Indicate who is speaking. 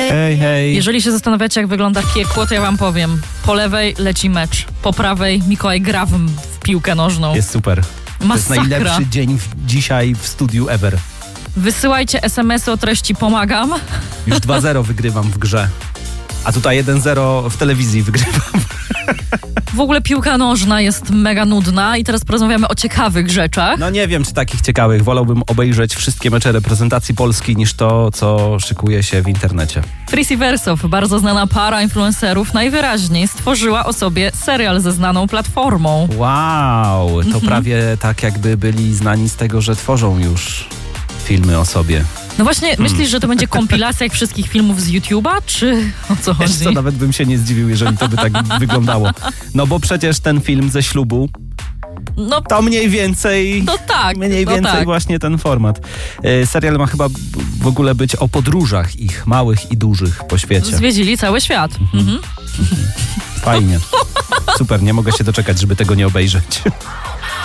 Speaker 1: Hej, hej.
Speaker 2: Jeżeli się zastanawiacie, jak wygląda piekło, to ja wam powiem. Po lewej leci mecz, po prawej Mikołaj gra w piłkę nożną.
Speaker 1: Jest super. To jest
Speaker 2: Masakra.
Speaker 1: najlepszy dzień dzisiaj w studiu ever.
Speaker 2: Wysyłajcie SMS-y o treści pomagam.
Speaker 1: Już 2-0 wygrywam w grze. A tutaj 1-0 w telewizji wygrywam.
Speaker 2: W ogóle piłka nożna jest mega nudna i teraz porozmawiamy o ciekawych rzeczach.
Speaker 1: No nie wiem, czy takich ciekawych. Wolałbym obejrzeć wszystkie mecze reprezentacji Polski niż to, co szykuje się w internecie.
Speaker 2: Frissi Versow, bardzo znana para influencerów, najwyraźniej stworzyła o sobie serial ze znaną platformą.
Speaker 1: Wow, to prawie tak jakby byli znani z tego, że tworzą już filmy o sobie.
Speaker 2: No właśnie, myślisz, że to będzie kompilacja jak wszystkich filmów z YouTube'a, czy o co chodzi?
Speaker 1: Wiesz co, nawet bym się nie zdziwił, jeżeli to by tak wyglądało. No bo przecież ten film ze ślubu
Speaker 2: No
Speaker 1: to mniej więcej...
Speaker 2: to tak.
Speaker 1: Mniej więcej
Speaker 2: tak.
Speaker 1: właśnie ten format. Serial ma chyba w ogóle być o podróżach ich, małych i dużych po świecie.
Speaker 2: Zwiedzili cały świat. Mhm.
Speaker 1: Fajnie. Super, nie mogę się doczekać, żeby tego nie obejrzeć.